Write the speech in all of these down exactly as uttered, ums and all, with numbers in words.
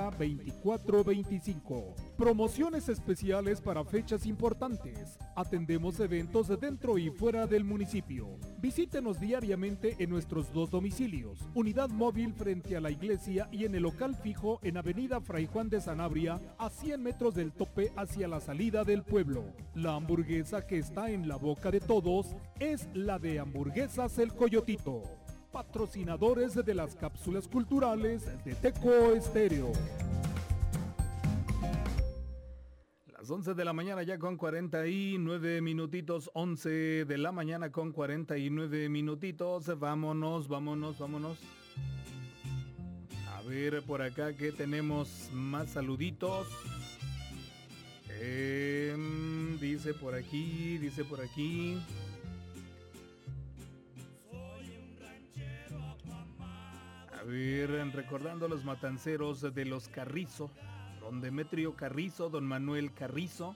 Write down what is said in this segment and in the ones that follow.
Avenida veinticuatro veinticinco. Promociones especiales para fechas importantes. Atendemos eventos dentro y fuera del municipio. Visítenos diariamente en nuestros dos domicilios. Unidad móvil frente a la iglesia y en el local fijo en Avenida Fray Juan de Sanabria, a cien metros del tope hacia la salida del pueblo. La hamburguesa que está en la boca de todos es la de Hamburguesas El Coyotito. Patrocinadores de las cápsulas culturales de Teco Estéreo. Las once de la mañana ya con cuarenta y nueve minutitos, once de la mañana con cuarenta y nueve minutitos. Vámonos, vámonos, vámonos. A ver por acá que tenemos más saluditos. Eh, dice por aquí, dice por aquí. A ver, recordando los matanceros de los Carrizo. Don Demetrio Carrizo, don Manuel Carrizo.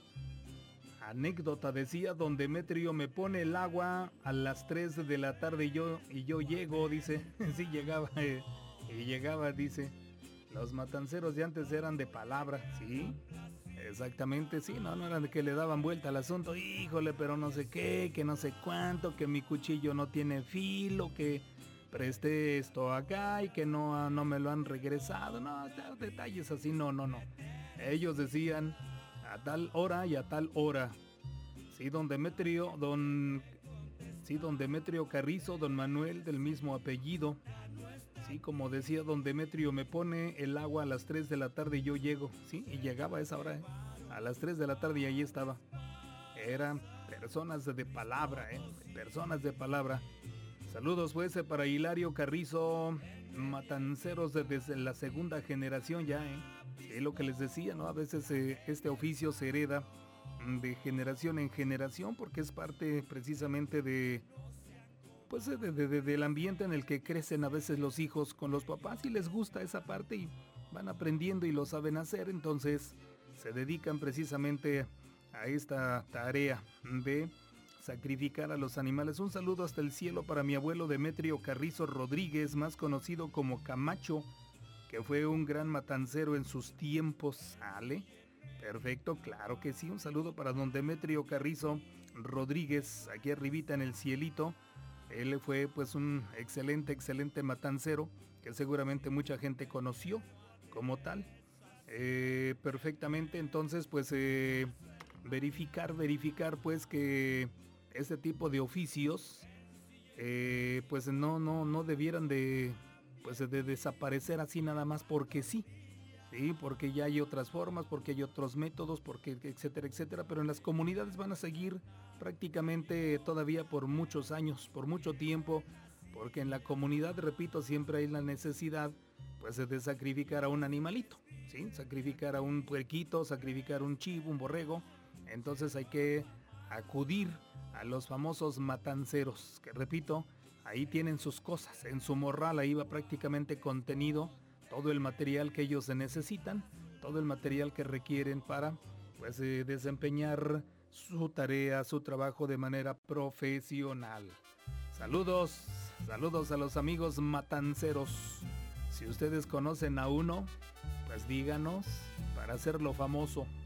Anécdota decía, don Demetrio me pone el agua a las tres de la tarde y yo, y yo llego, dice. Sí, llegaba, eh, y llegaba, dice. Los matanceros de antes eran de palabra, sí. Exactamente, sí, no, no eran de que le daban vuelta al asunto. Híjole, pero no sé qué, que no sé cuánto, que mi cuchillo no tiene filo, que presté esto acá y que no, no me lo han regresado. No, detalles así, no, no, no. Ellos decían a tal hora y a tal hora. Sí, don Demetrio, don... Sí, don Demetrio Carrizo, don Manuel del mismo apellido. Sí, como decía don Demetrio, me pone el agua a las tres de la tarde y yo llego. Sí, y llegaba a esa hora, ¿eh? A las tres de la tarde y ahí estaba. Eran personas de palabra, ¿eh? Personas de palabra. Saludos pues para Hilario Carrizo, matanceros de, desde la segunda generación ya, ¿eh? Es lo que les decía, ¿no? A veces eh, este oficio se hereda de generación en generación porque es parte precisamente de, pues de, de, de, del ambiente en el que crecen a veces los hijos con los papás y les gusta esa parte y van aprendiendo y lo saben hacer, entonces se dedican precisamente a esta tarea de sacrificar a los animales. Un saludo hasta el cielo para mi abuelo Demetrio Carrizo Rodríguez, más conocido como Camacho, que fue un gran matancero en sus tiempos. ¿Ale? Perfecto, claro que sí. Un saludo para don Demetrio Carrizo Rodríguez, aquí arribita en el cielito. Él fue pues un excelente, excelente matancero que seguramente mucha gente conoció como tal. Eh, perfectamente, entonces pues eh, verificar, verificar pues que este tipo de oficios eh, pues no, no, no debieran de, pues, de desaparecer así nada más porque sí. Sí, porque ya hay otras formas, porque hay otros métodos, porque etcétera, etcétera, pero en las comunidades van a seguir prácticamente todavía por muchos años, por mucho tiempo, porque en la comunidad, repito, siempre hay la necesidad pues de sacrificar a un animalito, ¿sí? Sacrificar a un puerquito, sacrificar un chivo, un borrego, entonces hay que acudir a los famosos matanceros, que repito, ahí tienen sus cosas, en su morral ahí va prácticamente contenido todo el material que ellos necesitan, todo el material que requieren para pues eh, desempeñar su tarea, su trabajo de manera profesional. Saludos, saludos a los amigos matanceros. Si ustedes conocen a uno, pues díganos para hacerlo famoso.